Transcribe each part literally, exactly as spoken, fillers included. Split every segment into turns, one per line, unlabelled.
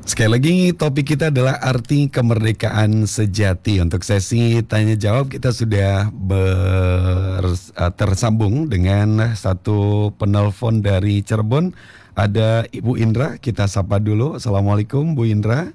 Sekali lagi topik kita adalah arti kemerdekaan sejati. Untuk sesi tanya jawab kita sudah ber, uh, tersambung dengan satu penelpon dari Cirebon. Ada Ibu Indra, kita sapa dulu. Assalamualaikum Bu Indra.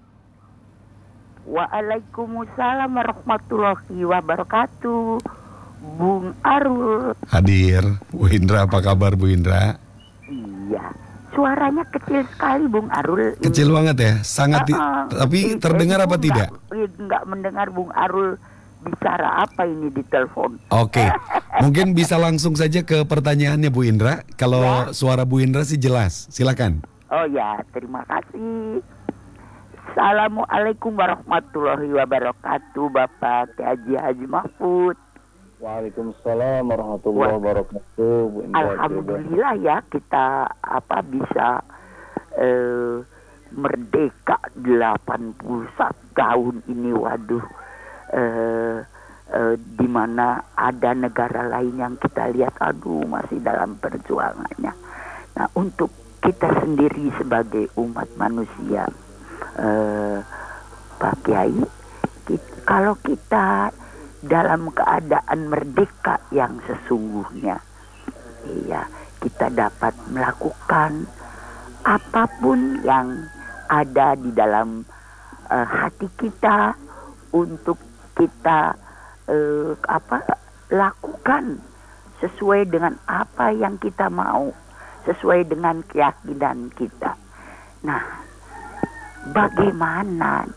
Waalaikumsalam warahmatullahi wabarakatuh. Bung Arul.
Hadir. Bu Indra, apa kabar Bu Indra?
Iya. Suaranya kecil sekali Bung Arul.
Kecil
ini.
banget ya, sangat. Di,
uh, uh,
tapi terdengar apa tidak?
Enggak, enggak mendengar Bung Arul bicara apa ini di telepon.
Oke, mungkin bisa langsung saja ke pertanyaannya Bu Indra. Kalau ya. Suara Bu Indra sih jelas, silakan.
Oh ya, terima kasih. Assalamualaikum warahmatullahi wabarakatuh, Bapak Haji Haji Mahfud.
Waalaikumsalam warahmatullahi wabarakatuh. Bu Indra,
alhamdulillah ya kita apa bisa eh, merdeka delapan puluh satu tahun ini. Waduh, eh, eh, di mana ada negara lain yang kita lihat aduh masih dalam perjuangannya. Nah, untuk kita sendiri sebagai umat manusia, eh, Pak Kiai, kita, kalau kita dalam keadaan merdeka yang sesungguhnya, iya, kita dapat melakukan apapun yang ada di dalam uh, hati kita untuk kita uh, apa lakukan sesuai dengan apa yang kita mau, sesuai dengan keyakinan kita. Nah, bagaimana?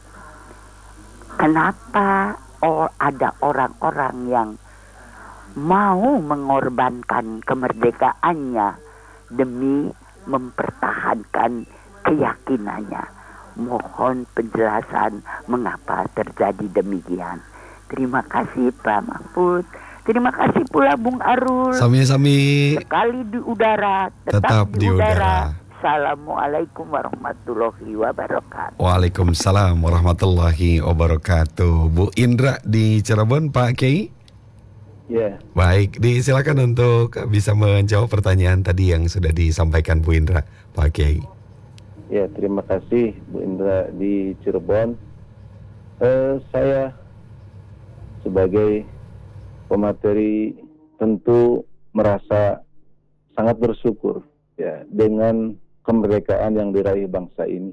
Kenapa Oh, ada orang-orang yang mau mengorbankan kemerdekaannya demi mempertahankan keyakinannya? Mohon penjelasan mengapa terjadi demikian. Terima kasih Pak Mahfud. Terima kasih pula Bung Arul.
Sami-sami.
Sekali di udara, tetap,
tetap
di,
di udara.
udara. Assalamualaikum warahmatullahi wabarakatuh.
Waalaikumsalam warahmatullahi wabarakatuh. Bu Indra di Cirebon, Pak Kiai.
Ya. Yeah.
Baik, disilakan untuk bisa menjawab pertanyaan tadi yang sudah disampaikan Bu Indra, Pak Kiai.
Ya, terima kasih Bu Indra di Cirebon. Eh, saya sebagai pemateri tentu merasa sangat bersyukur ya dengan kemerdekaan yang diraih bangsa ini.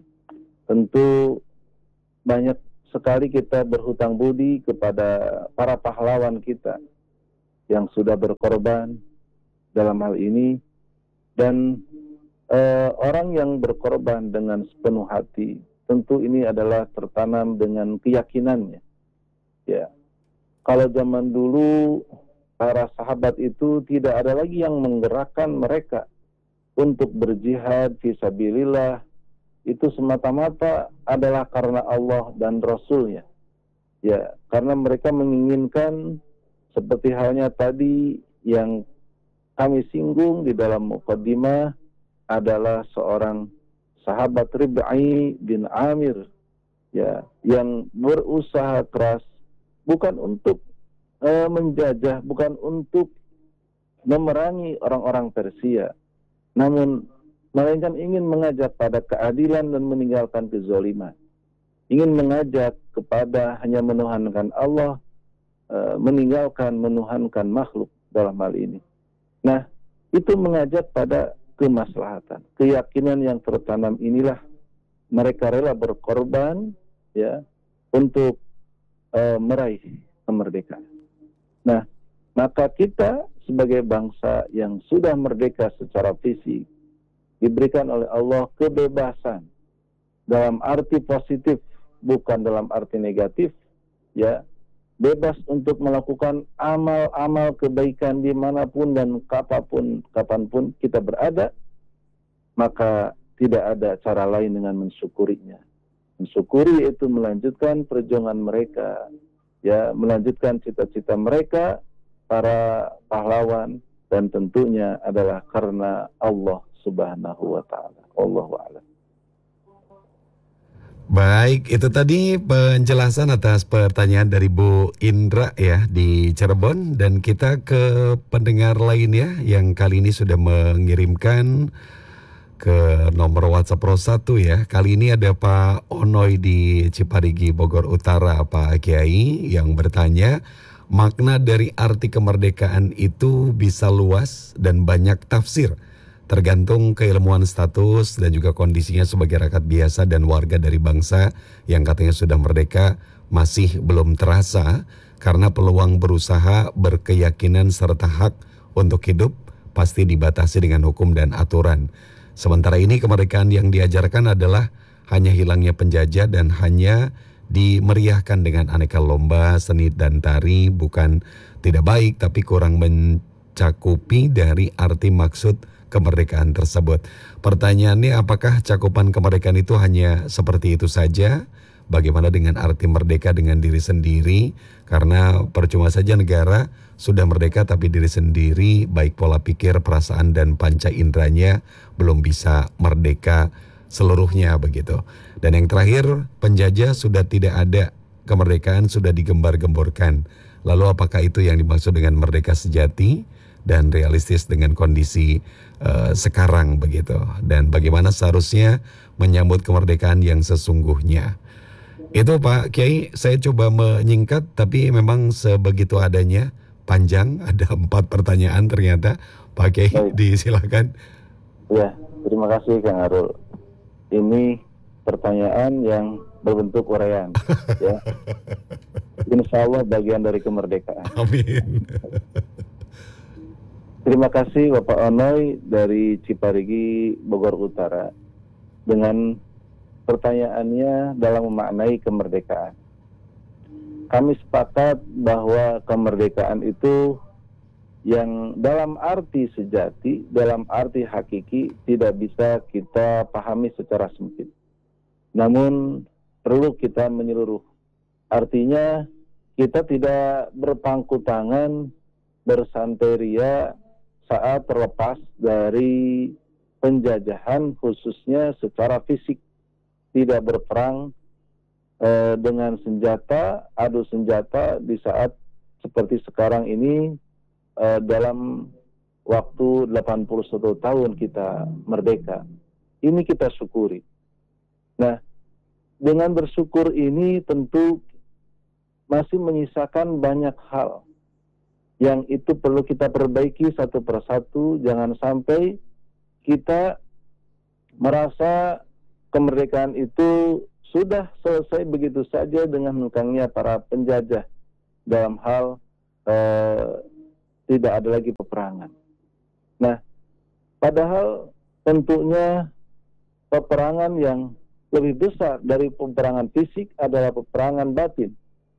Tentu banyak sekali kita berhutang budi kepada para pahlawan kita yang sudah berkorban dalam hal ini, dan eh, orang yang berkorban dengan sepenuh hati, tentu ini adalah tertanam dengan keyakinannya. Ya, kalau zaman dulu para sahabat itu tidak ada lagi yang menggerakkan mereka untuk berjihad fisabilillah, itu semata-mata adalah karena Allah dan Rasulnya. Ya, karena mereka menginginkan seperti halnya tadi yang kami singgung di dalam muqaddimah adalah seorang sahabat Rib'i bin Amir, ya, yang berusaha keras bukan untuk uh, menjajah, bukan untuk memerangi orang-orang Persia, namun melainkan ingin mengajak pada keadilan dan meninggalkan kezaliman. Ingin mengajak kepada hanya menuhankan Allah, e, meninggalkan menuhankan makhluk dalam hal ini. Nah, itu mengajak pada kemaslahatan. Keyakinan yang tertanam inilah mereka rela berkorban ya untuk e, meraih kemerdekaan. Nah, maka kita sebagai bangsa yang sudah merdeka secara fisik, diberikan oleh Allah kebebasan dalam arti positif, bukan dalam arti negatif, ya, bebas untuk melakukan amal-amal kebaikan dimanapun dan kapanpun, kapanpun kita berada, maka tidak ada cara lain dengan mensyukurinya. Mensyukuri itu melanjutkan perjuangan mereka, ya, melanjutkan cita-cita mereka, para pahlawan, dan tentunya adalah karena Allah Subhanahu wa ta'ala. Allahu a'lam.
Baik, itu tadi penjelasan atas pertanyaan dari Bu Indra ya di Cirebon, dan kita ke pendengar lainnya yang kali ini sudah mengirimkan ke nomor WhatsApp Pro satu ya. Kali ini ada Pak Onoy di Ciparigi, Bogor Utara, Pak Kiai, yang bertanya, makna dari arti kemerdekaan itu bisa luas dan banyak tafsir, tergantung keilmuan status dan juga kondisinya sebagai rakyat biasa dan warga dari bangsa yang katanya sudah merdeka masih belum terasa karena peluang berusaha, berkeyakinan serta hak untuk hidup pasti dibatasi dengan hukum dan aturan. Sementara ini kemerdekaan yang diajarkan adalah hanya hilangnya penjajah dan hanya dimeriahkan dengan aneka lomba, seni dan tari, bukan tidak baik tapi kurang mencakupi dari arti maksud kemerdekaan tersebut. Pertanyaannya, apakah cakupan kemerdekaan itu hanya seperti itu saja? Bagaimana dengan arti merdeka dengan diri sendiri? Karena percuma saja negara sudah merdeka tapi diri sendiri, baik pola pikir, perasaan dan panca inderanya belum bisa merdeka seluruhnya begitu. Dan yang terakhir, penjajah sudah tidak ada, kemerdekaan sudah digembar-gemborkan. Lalu apakah itu yang dimaksud dengan merdeka sejati dan realistis dengan kondisi uh, sekarang begitu? Dan bagaimana seharusnya menyambut kemerdekaan yang sesungguhnya? Itu Pak Kiai, saya coba menyingkat tapi memang sebegitu adanya, panjang, ada empat pertanyaan ternyata. Pak Kiai,
Baik.
disilakan.
Ya, terima kasih Kang Arul. Ini pertanyaan yang berbentuk uraian, ya. Insya Allah bagian dari kemerdekaan.
Amin.
Terima kasih Bapak Onoy dari Ciparigi, Bogor Utara, dengan pertanyaannya dalam memaknai kemerdekaan. Kami sepakat bahwa kemerdekaan itu yang dalam arti sejati, dalam arti hakiki tidak bisa kita pahami secara sempit. Namun perlu kita menyeluruh. Artinya kita tidak berpangku tangan, bersantai ria saat terlepas dari penjajahan khususnya secara fisik. Tidak berperang eh, dengan senjata, adu senjata di saat seperti sekarang ini eh, dalam waktu delapan puluh satu tahun kita merdeka. Ini kita syukuri. Nah, dengan bersyukur ini tentu masih menyisakan banyak hal yang itu perlu kita perbaiki satu persatu. Jangan sampai kita merasa kemerdekaan itu sudah selesai begitu saja dengan hengkangnya para penjajah dalam hal eh, tidak ada lagi peperangan. Nah, padahal tentunya peperangan yang lebih besar dari peperangan fisik adalah peperangan batin.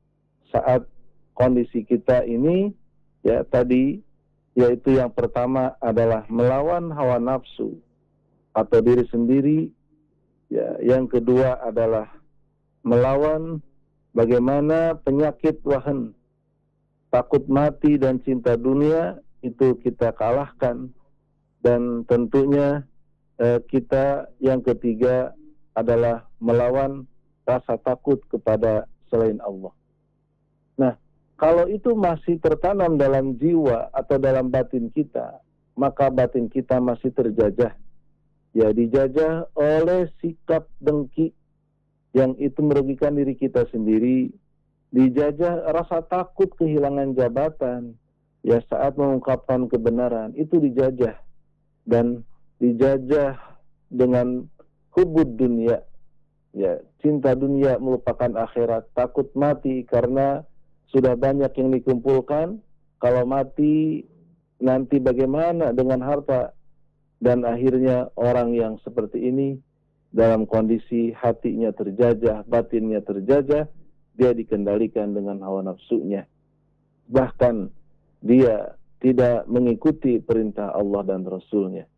Saat kondisi kita ini, ya tadi, yaitu yang pertama adalah melawan hawa nafsu atau diri sendiri. Ya, yang kedua adalah melawan bagaimana penyakit wahan, takut mati dan cinta dunia itu kita kalahkan. Dan tentunya eh, kita yang ketiga adalah melawan rasa takut kepada selain Allah. Nah, kalau itu masih tertanam dalam jiwa atau dalam batin kita, maka batin kita masih terjajah. Ya, dijajah oleh sikap dengki yang itu merugikan diri kita sendiri, dijajah rasa takut kehilangan jabatan, ya saat mengungkapkan kebenaran, itu dijajah, dan dijajah dengan hubud dunia, ya cinta dunia melupakan akhirat, takut mati karena sudah banyak yang dikumpulkan, kalau mati nanti bagaimana dengan harta. Dan akhirnya orang yang seperti ini dalam kondisi hatinya terjajah, batinnya terjajah, dia dikendalikan dengan hawa nafsunya. Bahkan dia tidak mengikuti perintah Allah dan Rasulnya.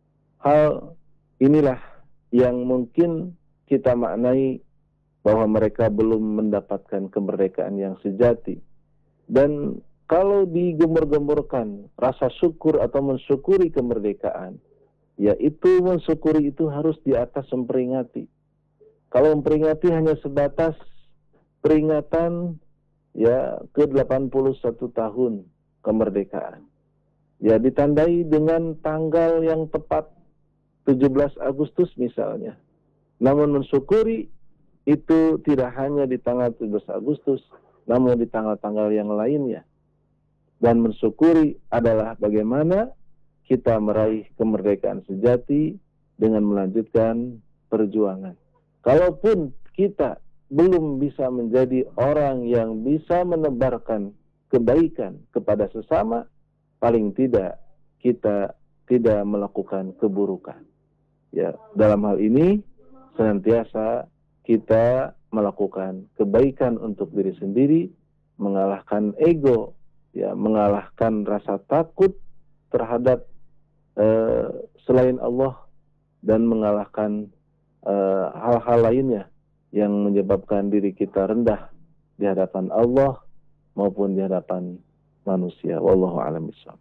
Hal inilah yang mungkin kita maknai bahwa mereka belum mendapatkan kemerdekaan yang sejati. Dan kalau digembar-gemborkan rasa syukur atau mensyukuri kemerdekaan, ya itu mensyukuri itu harus di atas memperingati. Kalau memperingati hanya sebatas peringatan ya ke delapan puluh satu tahun kemerdekaan, ya ditandai dengan tanggal yang tepat, tujuh belas Agustus misalnya. Namun mensyukuri itu tidak hanya di tanggal tujuh belas Agustus, namun di tanggal-tanggal yang lainnya. Dan mensyukuri adalah bagaimana kita meraih kemerdekaan sejati dengan melanjutkan perjuangan. Kalaupun kita belum bisa menjadi orang yang bisa menebarkan kebaikan kepada sesama, paling tidak kita tidak melakukan keburukan. Ya, dalam hal ini senantiasa kita melakukan kebaikan untuk diri sendiri, mengalahkan ego, ya, mengalahkan rasa takut terhadap uh, selain Allah, dan mengalahkan uh, hal-hal lainnya yang menyebabkan diri kita rendah di hadapan Allah maupun di hadapan manusia. Wallahu a'lam bishawab.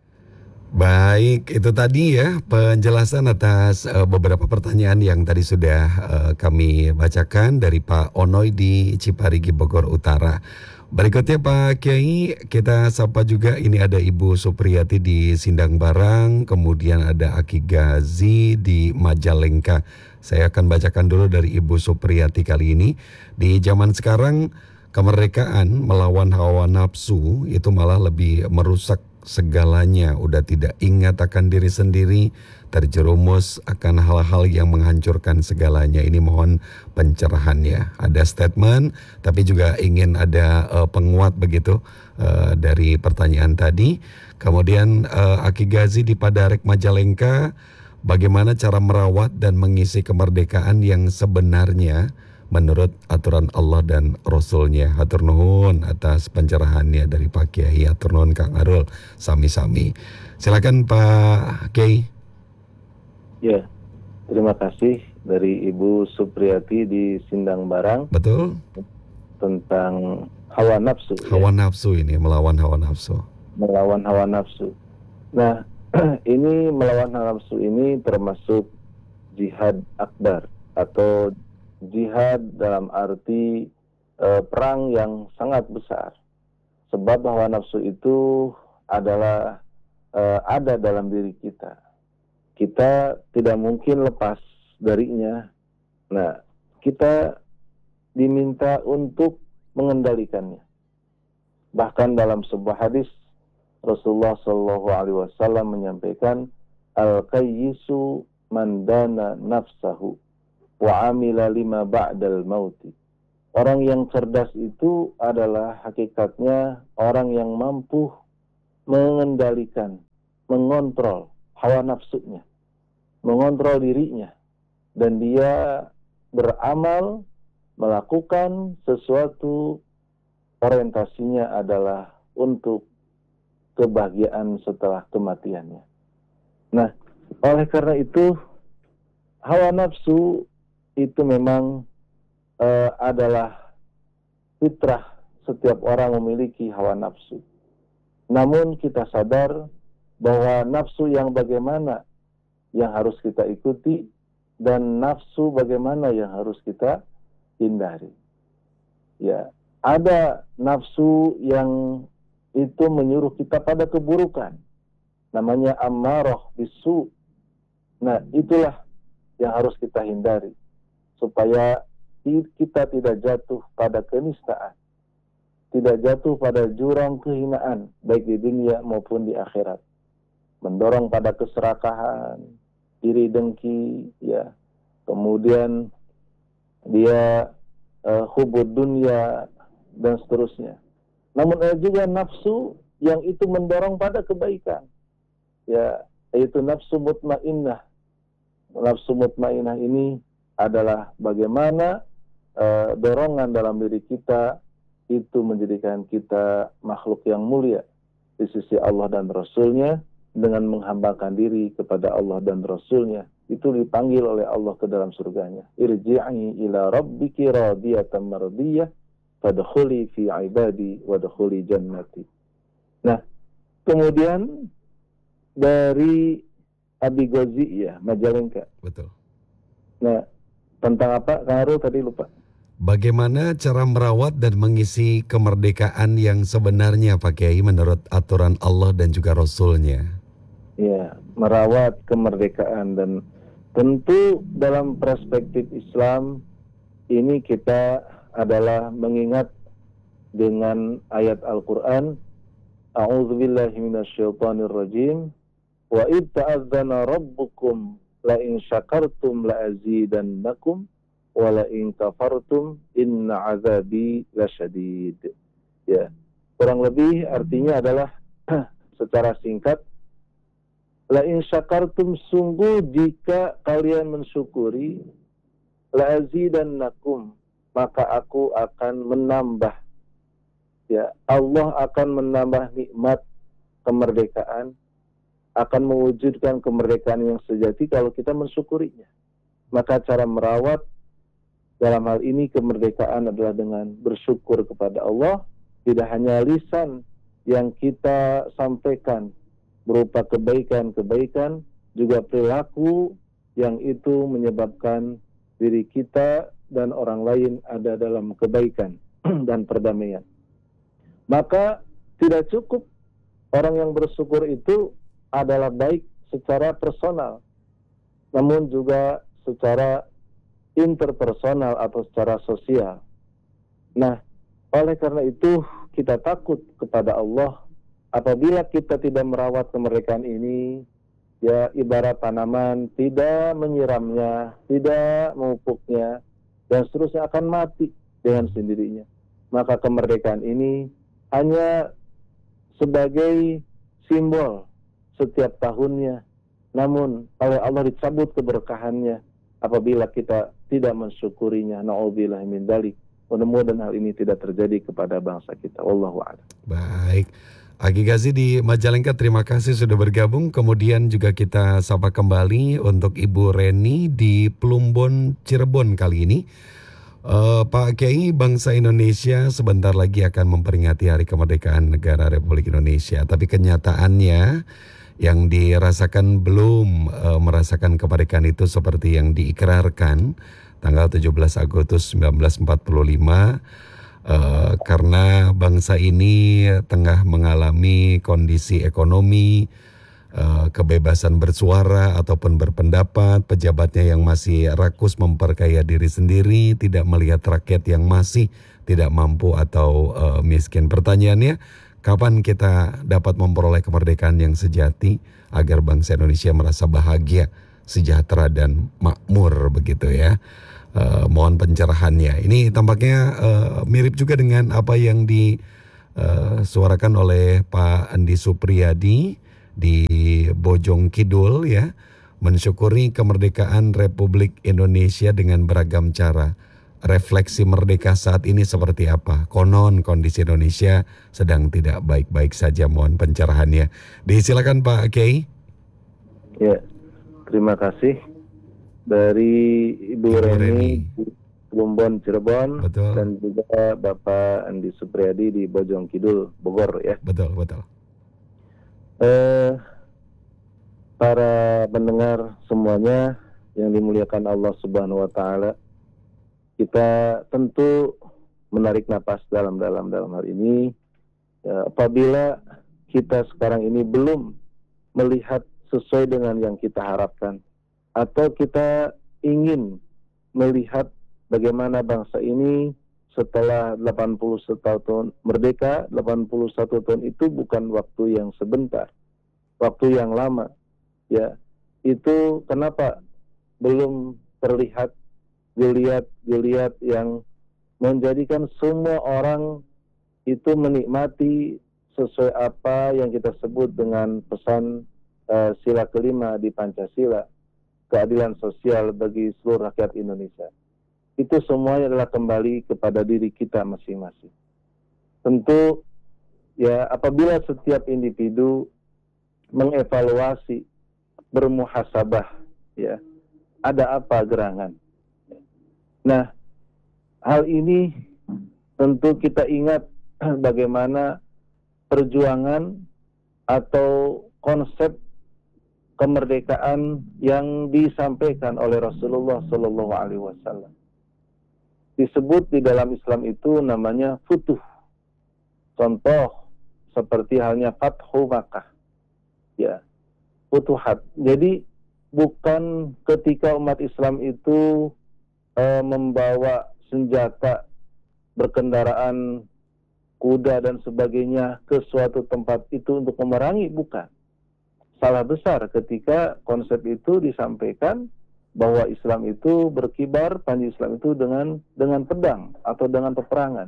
Baik, itu tadi ya penjelasan atas uh, beberapa pertanyaan yang tadi sudah uh, kami bacakan dari Pak Onoy di Ciparigi, Bogor Utara. Berikutnya Pak Kiai, kita sapa juga, ini ada Ibu Supriyati di Sindang Barang, kemudian ada Aki Gazi di Majalengka. Saya akan bacakan dulu dari Ibu Supriyati kali ini. Di zaman sekarang kemerdekaan melawan hawa nafsu itu malah lebih merusak segalanya. Udah tidak ingat akan diri sendiri, terjerumus akan hal-hal yang menghancurkan segalanya. Ini mohon pencerahannya. Ada statement, tapi juga ingin ada uh, penguat begitu uh, dari pertanyaan tadi. Kemudian uh, Aki Gazi di Padarek Majalengka, bagaimana cara merawat dan mengisi kemerdekaan yang sebenarnya menurut aturan Allah dan Rasulnya. Hatur nuhun atas pencerahannya dari Pak Kiai. Hatur nuhun Kang Arul, sami-sami. Silakan Pak Kiai.
Ya, terima kasih dari Ibu Supriyati di Sindang Barang.
Betul.
Tentang hawa nafsu.
Hawa
ya.
nafsu ini, melawan hawa nafsu.
Melawan hawa nafsu. Nah, ini melawan hawa nafsu ini termasuk jihad akbar atau jihad dalam arti e, perang yang sangat besar. Sebab hawa nafsu itu adalah e, ada dalam diri kita. Kita tidak mungkin lepas darinya. Nah, kita diminta untuk mengendalikannya. Bahkan dalam sebuah hadis Rasulullah Shallallahu Alaihi Wasallam menyampaikan, al-qayyisu man dana nafsahu wa amila lima ba'dal mauti. Orang yang cerdas itu adalah hakikatnya orang yang mampu mengendalikan, mengontrol hawa nafsunya, mengontrol dirinya, dan dia beramal, melakukan sesuatu, orientasinya adalah untuk kebahagiaan setelah kematiannya. Nah, oleh karena itu hawa nafsu itu memang uh, adalah fitrah, setiap orang memiliki hawa nafsu. Namun kita sadar bahwa nafsu yang bagaimana yang harus kita ikuti dan nafsu bagaimana yang harus kita hindari. Ya, ada nafsu yang itu menyuruh kita pada keburukan, namanya ammarah bisu. Nah, itulah yang harus kita hindari supaya kita tidak jatuh pada kenistaan, tidak jatuh pada jurang kehinaan baik di dunia maupun di akhirat, mendorong pada keserakahan, iri dengki, ya, kemudian dia uh, hubud dunia dan seterusnya. Namun ada juga nafsu yang itu mendorong pada kebaikan, ya, yaitu nafsu mutmainnah. Nafsu mutmainnah ini adalah bagaimana uh, dorongan dalam diri kita itu menjadikan kita makhluk yang mulia di sisi Allah dan Rasulnya. Dengan menghambakan diri kepada Allah dan Rasulnya, itu dipanggil oleh Allah ke dalam surganya. Irji'i ila rabbiki radiyatan mardiyah fadkhuli fi ibadi wadkhuli jannati. Nah, kemudian dari Abi Ghazi, ya, Majalengka.
Betul.
Nah, tentang apa Kang Arul tadi lupa?
Bagaimana cara merawat dan mengisi kemerdekaan yang sebenarnya Pak Kiai menurut aturan Allah dan juga Rasulnya?
Ya, merawat kemerdekaan dan Tentu dalam perspektif Islam ini kita adalah mengingat dengan ayat Al-Quran, A'udzubillahi minasyaitonirrajim, wa id ta'adzana rabbukum la in syakartum la azidannakum wa la in kafartum inna azabi lasyadid. Ya, kurang lebih artinya adalah secara singkat, la in syakartum, sungguh jika kalian mensyukuri, la azidannakum, maka aku akan menambah. Ya, Allah akan menambah nikmat kemerdekaan, akan mewujudkan kemerdekaan yang sejati kalau kita mensyukurinya. Maka cara merawat dalam hal ini kemerdekaan adalah dengan bersyukur kepada Allah, tidak hanya lisan yang kita sampaikan berupa kebaikan-kebaikan, juga perilaku yang itu menyebabkan diri kita dan orang lain ada dalam kebaikan dan perdamaian. Maka tidak cukup orang yang bersyukur itu adalah baik secara personal, namun juga secara interpersonal atau secara sosial. Nah, oleh karena itu kita takut kepada Allah apabila kita tidak merawat kemerdekaan ini, ya ibarat tanaman, tidak menyiramnya, tidak memupuknya, dan seterusnya akan mati dengan sendirinya. Maka kemerdekaan ini hanya sebagai simbol setiap tahunnya, namun oleh Allah dicabut keberkahannya apabila kita tidak mensyukurinya. Na'udzubillahi min dzalik. Mudah-mudahan hal ini tidak terjadi kepada bangsa kita. Wallahu a'lam.
Baik, Aki Gazi di Majalengka, terima kasih sudah bergabung. Kemudian juga kita sapa kembali untuk Ibu Reni di Plumbon, Cirebon kali ini. Uh, Pak Kiai, bangsa Indonesia sebentar lagi akan memperingati Hari Kemerdekaan Negara Republik Indonesia. Tapi kenyataannya yang dirasakan belum uh, merasakan kemerdekaan itu seperti yang diikrarkan tanggal tujuh belas Agustus seribu sembilan ratus empat puluh lima. Uh, karena bangsa ini tengah mengalami kondisi ekonomi, uh, kebebasan bersuara ataupun berpendapat, pejabatnya yang masih rakus memperkaya diri sendiri, tidak melihat rakyat yang masih tidak mampu atau uh, miskin. Pertanyaannya, kapan kita dapat memperoleh kemerdekaan yang sejati agar bangsa Indonesia merasa bahagia, sejahtera dan makmur begitu ya? Uh, mohon pencerahannya. Ini tampaknya uh, mirip juga dengan apa yang disuarakan uh, oleh Pak Andi Supriyadi di Bojong Kidul ya, mensyukuri kemerdekaan Republik Indonesia dengan beragam cara. Refleksi merdeka saat ini seperti apa? Konon kondisi Indonesia sedang tidak baik-baik saja. Mohon pencerahannya. Disilakan Pak Kiai.
Ya, terima kasih. Dari Ibu, Ibu Reni, Reni di Plumbon, Cirebon. Betul. Dan juga Bapak Andi Supriyadi di Bojong Kidul, Bogor ya.
Betul, betul.
Eh, para pendengar semuanya yang dimuliakan Allah Subhanahu wa taala, kita tentu menarik napas dalam-dalam dalam hal ini. Ya, apabila kita sekarang ini belum melihat sesuai dengan yang kita harapkan, atau kita ingin melihat bagaimana bangsa ini setelah delapan puluh satu tahun merdeka. Delapan puluh satu tahun itu bukan waktu yang sebentar, waktu yang lama ya. Itu kenapa belum terlihat geliat-geliat yang menjadikan semua orang itu menikmati sesuai apa yang kita sebut dengan pesan uh, sila kelima di Pancasila, keadilan sosial bagi seluruh rakyat Indonesia. Itu semuanya adalah kembali kepada diri kita masing-masing. Tentu ya, apabila setiap individu mengevaluasi, bermuhasabah ya, ada apa gerangan. Nah, hal ini tentu kita ingat bagaimana perjuangan atau konsep kemerdekaan yang disampaikan oleh Rasulullah Shallallahu Alaihi Wasallam. Disebut di dalam Islam itu namanya futuh. Contoh seperti halnya Fathu Makkah, ya, futuhat. Jadi bukan ketika umat Islam itu uh, membawa senjata, berkendaraan kuda dan sebagainya ke suatu tempat itu untuk memerangi, bukan. Salah besar ketika konsep itu disampaikan bahwa Islam itu berkibar, panji Islam itu dengan dengan pedang atau dengan peperangan.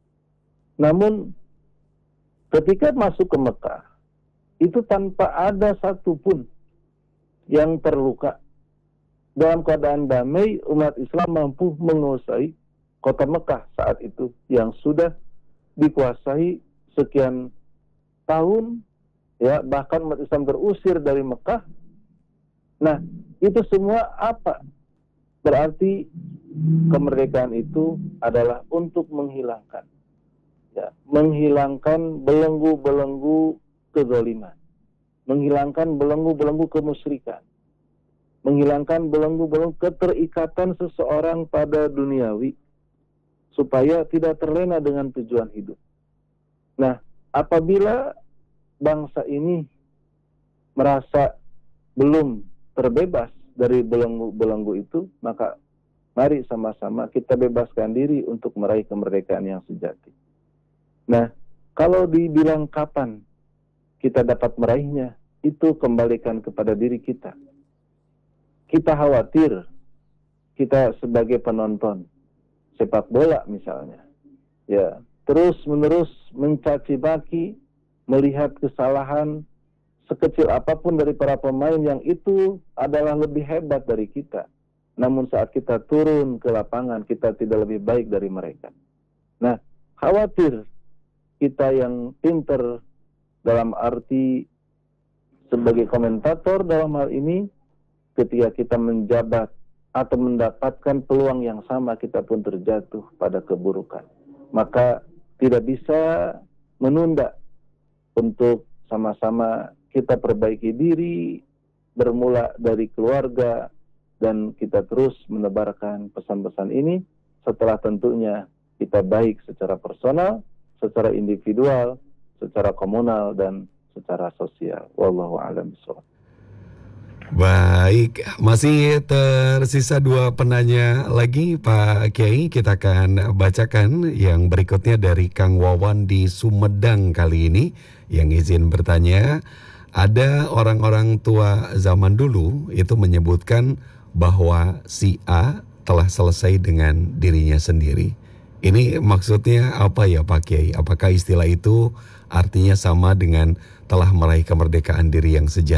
Namun ketika masuk ke Mekah, itu tanpa ada satupun yang terluka. Dalam keadaan damai, umat Islam mampu menguasai kota Mekah saat itu yang sudah dikuasai sekian tahun, ya, bahkan umat Islam terusir dari Mekah. Nah, itu semua apa? Berarti kemerdekaan itu adalah untuk menghilangkan, ya, menghilangkan belenggu-belenggu kezaliman, menghilangkan belenggu-belenggu kemusyrikan, menghilangkan belenggu-belenggu keterikatan seseorang pada duniawi, supaya tidak terlena dengan tujuan hidup. Nah, apabila bangsa ini merasa belum terbebas dari belenggu-belenggu itu, maka mari sama-sama kita bebaskan diri untuk meraih kemerdekaan yang sejati. Nah, kalau dibilang kapan kita dapat meraihnya, itu kembalikan kepada diri kita. Kita khawatir, kita sebagai penonton sepak bola misalnya, ya, terus menerus mencaci maki, melihat kesalahan sekecil apapun dari para pemain yang itu adalah lebih hebat dari kita. Namun saat kita turun ke lapangan, kita tidak lebih baik dari mereka. Nah, khawatir kita yang pinter dalam arti sebagai komentator dalam hal ini, ketika kita menjabat atau mendapatkan peluang yang sama, kita pun terjatuh pada keburukan. Maka tidak bisa menunda untuk sama-sama kita perbaiki diri, bermula dari keluarga, dan kita terus menebarkan pesan-pesan ini setelah tentunya kita baik secara personal, secara individual, secara komunal, dan secara sosial. Wallahu a'lam bishawab.
Baik, masih tersisa dua penanya lagi Pak Kiai. Kita akan bacakan yang berikutnya dari Kang Wawan di Sumedang kali ini, yang izin bertanya. Ada orang-orang tua zaman dulu itu menyebutkan bahwa si A telah selesai dengan dirinya sendiri. Ini maksudnya apa ya Pak Kiai? Apakah istilah itu artinya sama dengan telah meraih kemerdekaan diri yang sejati?